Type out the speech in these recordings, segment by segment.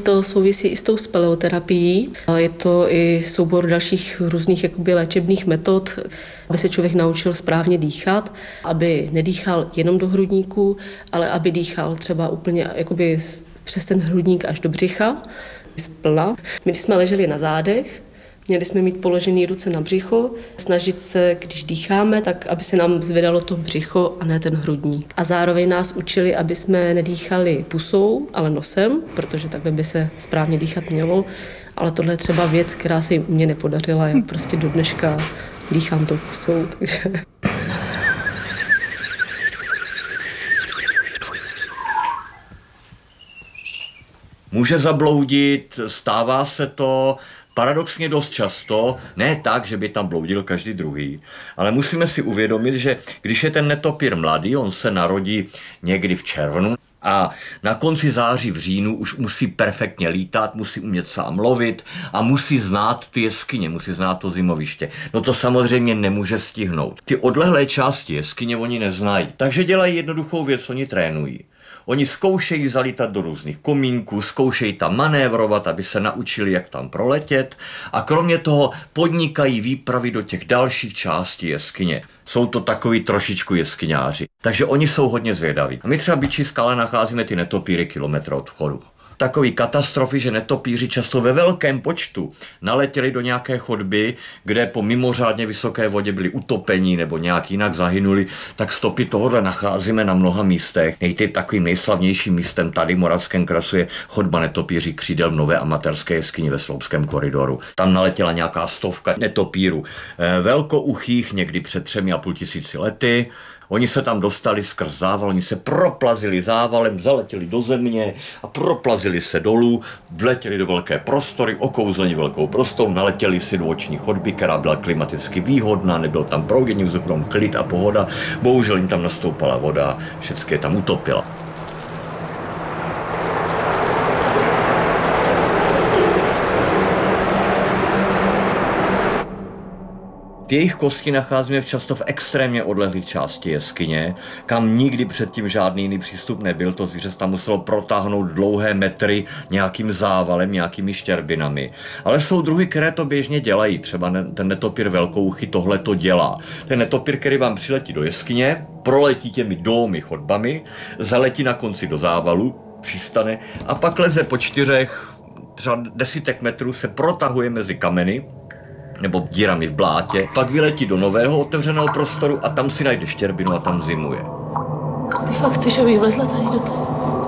To souvisí i s tou speleoterapií. Je to i soubor dalších různých léčebných metod, aby se člověk naučil správně dýchat, aby nedýchal jenom do hrudníku, ale aby dýchal třeba úplně přes ten hrudník až do břicha, splna. My, když jsme leželi na zádech, měli jsme mít položené ruce na břicho, snažit se, když dýcháme, tak aby se nám zvedalo to břicho a ne ten hrudník. A zároveň nás učili, aby jsme nedýchali pusou, ale nosem, protože takhle by se správně dýchat mělo. Ale tohle je třeba věc, která se mě nepodařila. Já prostě do dneška dýchám tou pusou. Takže... Může zabloudit, stává se to, paradoxně dost často, ne tak, že by tam bloudil každý druhý, ale musíme si uvědomit, že když je ten netopír mladý, on se narodí někdy v červnu a na konci září v říjnu už musí perfektně lítat, musí umět sám lovit a musí znát ty jeskyně, musí znát to zimoviště. No to samozřejmě nemůže stihnout. Ty odlehlé části jeskyně oni neznají, takže dělají jednoduchou věc, oni trénují. Oni zkoušejí zalítat do různých komínků, zkoušejí tam manévrovat, aby se naučili, jak tam proletět a kromě toho podnikají výpravy do těch dalších částí jeskyně. Jsou to takový trošičku jeskyňáři. Takže oni jsou hodně zvědaví. A my třeba v Byčí Skale nacházíme ty netopíry kilometr od vchodu. Takový katastrofy, že netopíři často ve velkém počtu naletěli do nějaké chodby, kde po mimořádně vysoké vodě byli utopení nebo nějak jinak zahynuli, tak stopy tohohle nacházíme na mnoha místech. Takovým nejslavnějším místem tady v Moravském krasu je chodba netopíří křídel v nové amatérské jeskyni ve Sloupském koridoru. Tam naletěla nějaká 100 netopírů velkouchých někdy před 3,5 lety. Oni se tam dostali skrz zával, oni se proplazili závalem, zaletěli do země a proplazili se dolů, vletěli do velké prostory, okouzleni velkou prostorou, naletěli si do oční chodby, která byla klimaticky výhodná, nebyl tam proudění vzduchu, klid a pohoda. Bohužel jim tam nastoupala voda, všechny je tam utopila. Jejich kosti nacházíme často v extrémně odlehlých části jeskyně, kam nikdy předtím žádný jiný přístup nebyl. To zvíře tam muselo protáhnout dlouhé metry nějakým závalem, nějakými štěrbinami. Ale jsou druhy, které to běžně dělají. Třeba ten netopír velkouchy tohle to dělá. Ten netopír, který vám přiletí do jeskyně, proletí těmi dolmi chodbami, zaletí na konci do závalu, přistane a pak leze po 4 třeba desítek metrů, se protahuje mezi kameny nebo dírami v blátě, pak vyletí do nového otevřeného prostoru a tam si najde štěrbinu a tam zimuje. Ty fakt chceš, abych vlezla tady do toho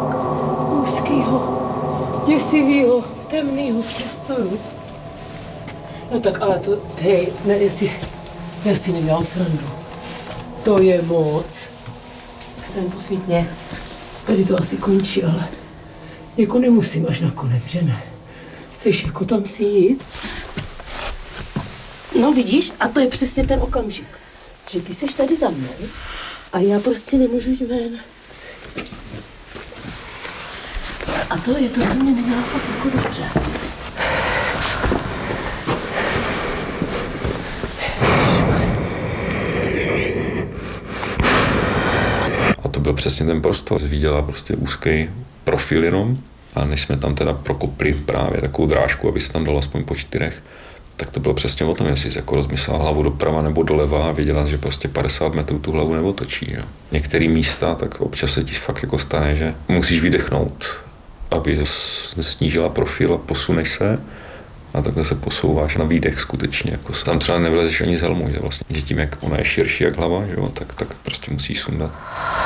úzkýho, děsivýho, temného prostoru? No tak ale to, hej, ne, já si nedělám srandu. To je moc. Jsem posvítně. Tady to asi končí, ale jako nemusím až nakonec, že ne? Chceš jako tam si jít? No vidíš, a to je přesně ten okamžik, že ty seš tady za mnou a já prostě nemůžu jít ven. A to je to, co mě nedělá fakt jako dobře. A to byl přesně ten prostor. Viděla prostě úzký profil jenom a než jsme tam teda prokopli právě takovou drážku, aby se tam dalo aspoň po 4, tak to bylo přesně o tom, jestli jsi jako rozmyslela hlavu doprava nebo doleva a věděla, že prostě 50 metrů tu hlavu neotočí. Jo. Některé místa, tak občas se ti fakt jako stane, že musíš vydechnout, aby snížila profil a posuneš se a takhle se posouváš na výdech skutečně. Jako tam třeba nevylezeš ani z helmu, že vlastně tím, jak ona je širší jak hlava, že jo, tak prostě musíš sundat.